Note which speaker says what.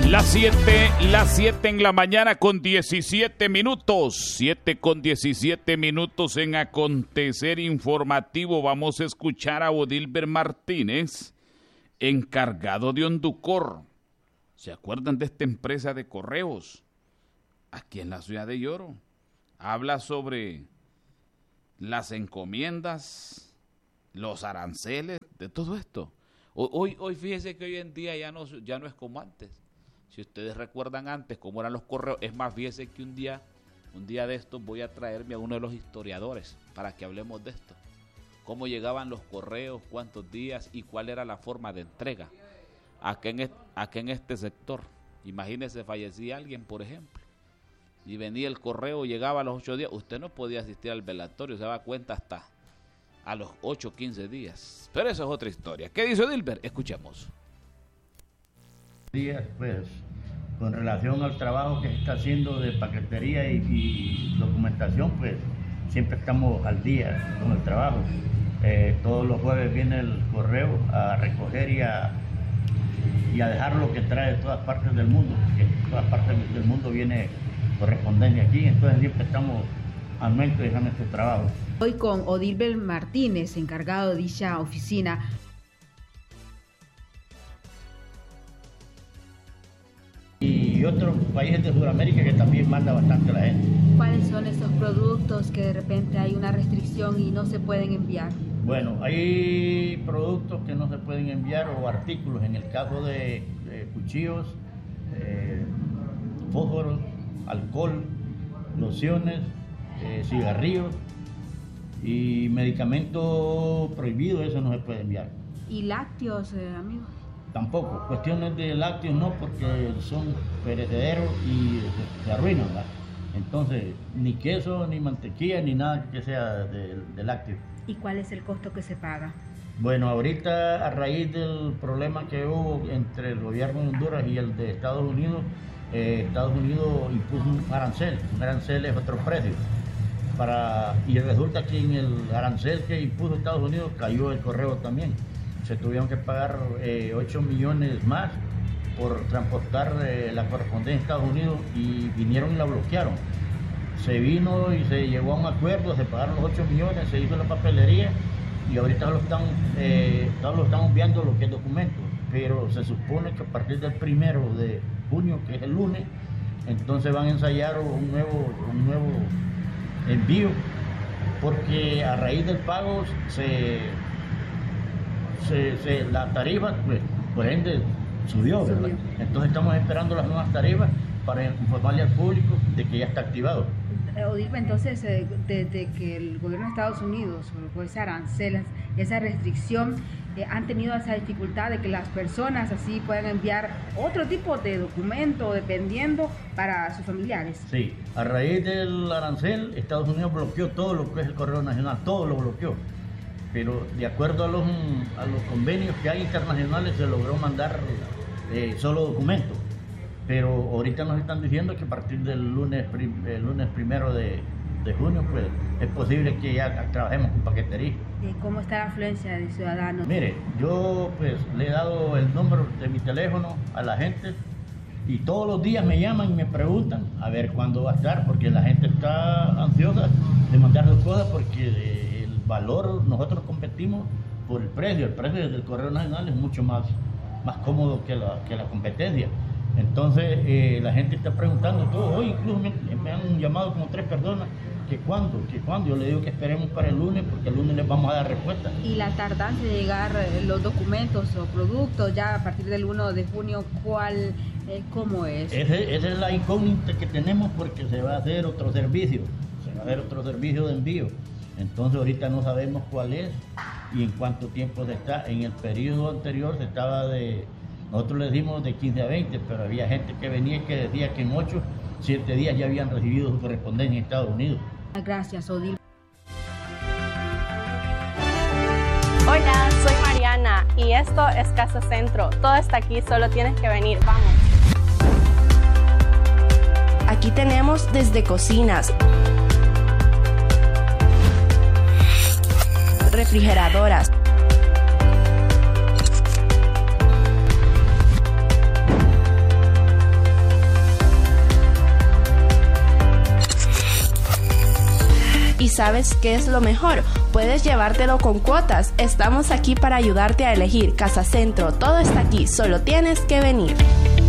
Speaker 1: Las 7 en la mañana con 17 minutos. 7 con 17 minutos en Acontecer Informativo. Vamos a escuchar a Odilber Martínez, encargado de Honducor. ¿Se acuerdan de esta empresa de correos? Aquí en la ciudad de Lloro. Habla sobre las encomiendas, los aranceles, de todo esto. Hoy fíjese que hoy en día ya no es como antes. Si ustedes recuerdan antes cómo eran los correos, es más, fíjense que un día de estos voy a traerme a uno de los historiadores para que hablemos de esto. Cómo llegaban los correos, cuántos días y cuál era la forma de entrega. Aquí en este sector, imagínese, fallecía alguien, por ejemplo, y venía el correo, llegaba a los 8 días, usted no podía asistir al velatorio, se daba cuenta hasta a los 8 o 15 días. Pero eso es otra historia. ¿Qué dice Odilber? Escuchemos.
Speaker 2: Días, pues, con relación al trabajo que se está haciendo de paquetería y documentación, pues siempre estamos al día con el trabajo. Todos los jueves viene el correo a recoger y a dejar lo que trae de todas partes del mundo, porque de todas partes del mundo viene correspondencia aquí, entonces siempre estamos al momento de dejar nuestro trabajo.
Speaker 3: Hoy con Odilber Martínez, encargado de dicha oficina.
Speaker 2: Y otros países de Sudamérica que también manda bastante la gente.
Speaker 3: ¿Cuáles son esos productos que de repente hay una restricción y no se pueden enviar?
Speaker 2: Bueno, hay productos que no se pueden enviar o artículos, en el caso de cuchillos, fósforos, alcohol, lociones, cigarrillos y medicamentos prohibidos, eso no se puede enviar.
Speaker 3: ¿Y lácteos, amigo?
Speaker 2: Tampoco, cuestiones de lácteos no, porque son perecederos y se arruinan, ¿verdad? Entonces, ni queso, ni mantequilla, ni nada que sea de lácteos.
Speaker 3: ¿Y cuál es el costo que se paga?
Speaker 2: Bueno, ahorita a raíz del problema que hubo entre el gobierno de Honduras y el de Estados Unidos impuso un arancel. Un arancel es otro precio. Y resulta que en el arancel que impuso Estados Unidos cayó el correo también. Se tuvieron que pagar 8 millones más por transportar la correspondencia a Estados Unidos y vinieron y la bloquearon. Se vino y se llegó a un acuerdo, se pagaron los 8 millones, se hizo la papelería y ahorita lo están enviando lo que es documento. Pero se supone que a partir del 1 de junio, que es el lunes, entonces van a ensayar un nuevo envío, porque a raíz del pago la tarifa, pues, por ende, subió, ¿verdad? Entonces estamos esperando las nuevas tarifas para informarle al público de que ya está activado.
Speaker 3: Odilber, entonces, desde que el gobierno de Estados Unidos colocó ese arancel, esa restricción, han tenido esa dificultad de que las personas así puedan enviar otro tipo de documento, dependiendo, para sus familiares.
Speaker 2: Sí, a raíz del arancel, Estados Unidos bloqueó todo lo que es el correo nacional, todo lo bloqueó. Pero de acuerdo a los convenios que hay internacionales, se logró mandar solo documentos. Pero ahorita nos están diciendo que a partir del lunes 1 de junio, pues es posible que ya trabajemos con paquetería.
Speaker 3: ¿Cómo está la afluencia de ciudadanos?
Speaker 2: Mire, yo pues le he dado el número de mi teléfono a la gente y todos los días me llaman y me preguntan a ver cuándo va a estar, porque la gente está ansiosa de mandar sus cosas, porque el valor, nosotros competimos por el precio del correo nacional es mucho más cómodo que la competencia. Entonces la gente está preguntando todo. Hoy incluso me han llamado como 3 personas que cuándo. Yo le digo que esperemos para el lunes, porque el lunes les vamos a dar respuesta.
Speaker 3: ¿Y la tardanza de llegar los documentos o productos ya a partir del 1 de junio, cómo es?
Speaker 2: Esa es la incógnita que tenemos, porque se va a hacer otro servicio de envío. Entonces ahorita no sabemos cuál es y en cuánto tiempo se está. En el periodo anterior se estaba nosotros le dimos de 15 a 20, pero había gente que venía y que decía que en 7 días ya habían recibido su correspondencia en Estados Unidos.
Speaker 3: Gracias, Odilber.
Speaker 4: Hola, soy Mariana y esto es Casa Centro. Todo está aquí, solo tienes que venir. Vamos.
Speaker 5: Aquí tenemos desde cocinas, refrigeradoras, sabes qué es lo mejor, puedes llevártelo con cuotas. Estamos aquí para ayudarte a elegir. Casa Centro, todo está aquí, solo tienes que venir.